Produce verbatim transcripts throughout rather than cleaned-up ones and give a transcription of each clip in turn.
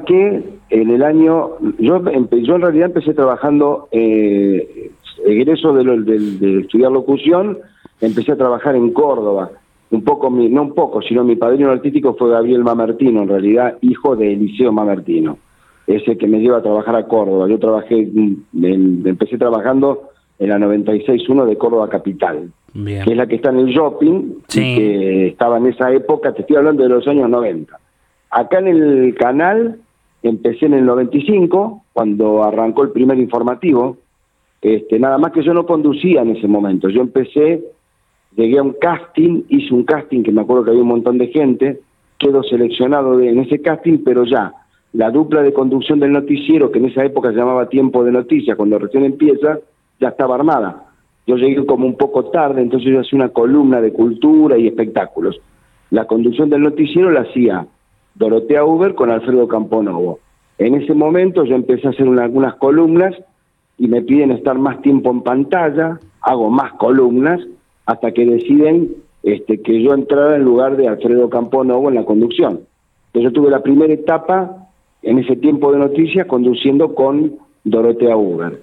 arranqué en el año, yo, yo en realidad empecé trabajando, eh, egreso de, lo, de, de estudiar locución, empecé a trabajar en Córdoba. Un poco, mi, no un poco, sino mi padrino artístico fue Gabriel Mamertino, en realidad hijo de Eliseo Mamertino, ese que me lleva a trabajar a Córdoba. Yo trabajé, en, empecé trabajando en la noventa y seis punto uno de Córdoba Capital, Bien. que es la que está en el shopping, sí. y que estaba en esa época, te estoy hablando de los años noventa. Acá en el canal empecé en el noventa y cinco, cuando arrancó el primer informativo, este, nada más que yo no conducía en ese momento, yo empecé... Llegué a un casting, hice un casting que me acuerdo que había un montón de gente, quedo seleccionado de, en ese casting, pero ya la dupla de conducción del noticiero, que en esa época se llamaba Tiempo de Noticias, cuando recién empieza, ya estaba armada. Yo llegué como un poco tarde, entonces yo hacía una columna de cultura y espectáculos. La conducción del noticiero la hacía Dorotea Huber con Alfredo Camponovo. En ese momento yo empecé a hacer una, algunas columnas y me piden estar más tiempo en pantalla, hago más columnas, hasta que deciden este, que yo entrara en lugar de Alfredo Camponovo en la conducción. Entonces yo tuve la primera etapa en ese Tiempo de Noticias conduciendo con Dorotea Huber.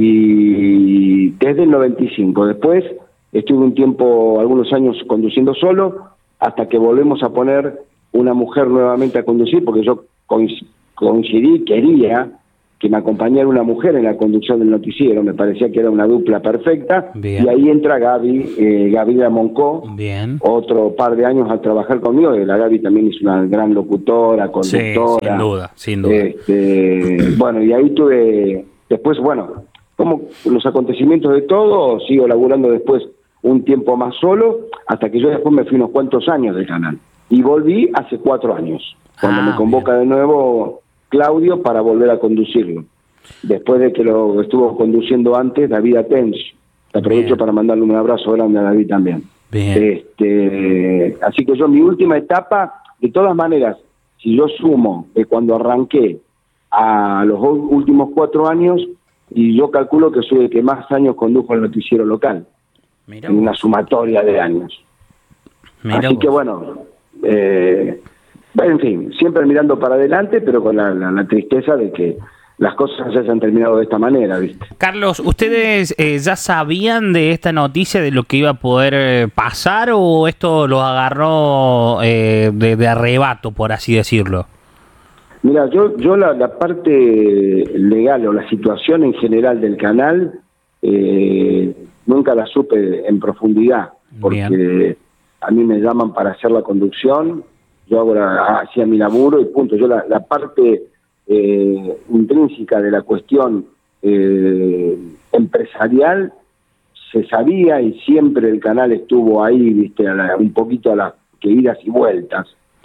Y desde el noventa y cinco. Después estuve un tiempo, algunos años conduciendo solo, hasta que volvemos a poner una mujer nuevamente a conducir, porque yo coincidí, quería que me acompañara una mujer en la conducción del noticiero, me parecía que era una dupla perfecta. Bien. Y ahí entra Gaby, eh, Gabriela Moncó, Bien. otro par de años a trabajar conmigo, y la Gaby también es una gran locutora, conductora. Sí, sin duda, sin duda. Este, bueno, y ahí tuve, después, bueno, como los acontecimientos de todo, sigo laburando después un tiempo más solo, hasta que yo después me fui unos cuantos años del canal. Y volví hace cuatro años, cuando ah, me convoca bien. de nuevo Claudio para volver a conducirlo, después de que lo estuvo conduciendo antes David Atencio. Te aprovecho Bien. para mandarle un abrazo grande a David también. Bien. Este, así que yo mi última etapa, de todas maneras, si yo sumo de cuando arranqué a los últimos cuatro años, y yo calculo que soy el que más años condujo el noticiero local, Mirá en vos. una sumatoria de años. Mirá así vos. que bueno, eh, en fin, siempre mirando para adelante, pero con la, la, la tristeza de que las cosas se hayan terminado de esta manera, ¿viste? Carlos, ¿ustedes eh, ya sabían de esta noticia, de lo que iba a poder eh, pasar, o esto los agarró eh, de, de arrebato, por así decirlo? Mira, yo yo la, la parte legal o la situación en general del canal eh, nunca la supe en profundidad, porque Bien. a mí me llaman para hacer la conducción, yo hago la, hacía mi laburo y punto. Yo la, la parte eh, intrínseca de la cuestión eh, empresarial se sabía, y siempre el canal estuvo ahí, viste, a la, un poquito a las que idas y vueltas.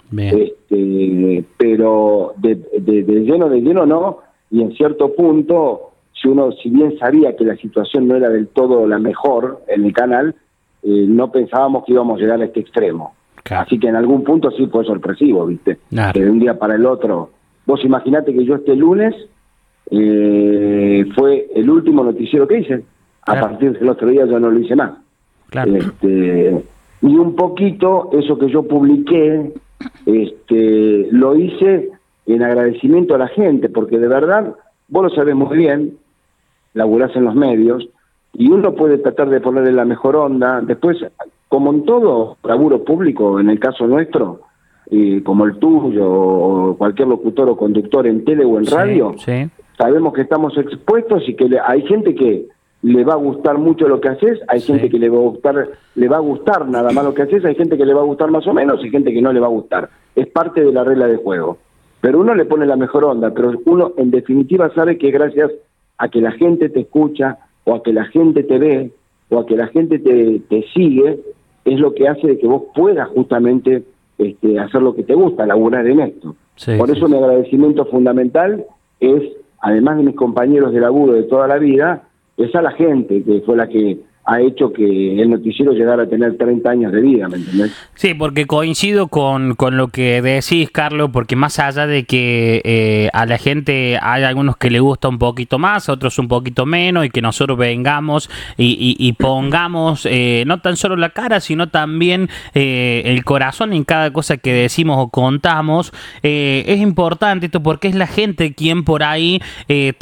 Este, pero de, de, de lleno de lleno no, y en cierto punto, si uno, si bien sabía que la situación no era del todo la mejor en el canal, eh, no pensábamos que íbamos a llegar a este extremo. Claro. Así que en algún punto sí fue sorpresivo, ¿viste? Claro. Que de un día para el otro. Vos imaginate que yo este lunes eh, fue el último noticiero que hice. Claro. A partir del otro día yo no lo hice más. Claro. Este, y un poquito eso que yo publiqué, este, lo hice en agradecimiento a la gente, porque de verdad, vos lo sabés muy bien, laburás en los medios, y uno puede tratar de ponerle la mejor onda. Después, como en todo laburo público, en el caso nuestro, eh, como el tuyo, o cualquier locutor o conductor en tele o en sí, radio, sí. sabemos que estamos expuestos y que le, hay gente que le va a gustar mucho lo que haces, hay sí. gente que le va a gustar, le va a gustar nada más lo que haces, hay gente que le va a gustar más o menos y gente que no le va a gustar. Es parte de la regla de juego. Pero uno le pone la mejor onda, pero uno en definitiva sabe que gracias a que la gente te escucha, o a que la gente te ve, o a que la gente te, te sigue, es lo que hace de que vos puedas justamente este, hacer lo que te gusta, laburar en esto. Sí, Por eso sí. mi agradecimiento fundamental es, además de mis compañeros de laburo de toda la vida, es a la gente que fue la que ha hecho que el noticiero llegara a tener treinta años de vida, ¿me entendés? Sí, porque coincido con, con lo que decís, Carlos, porque más allá de que eh, a la gente hay algunos que le gusta un poquito más, otros un poquito menos, y que nosotros vengamos y, y, y pongamos eh, no tan solo la cara, sino también eh, el corazón en cada cosa que decimos o contamos, eh, es importante esto porque es la gente quien por ahí eh,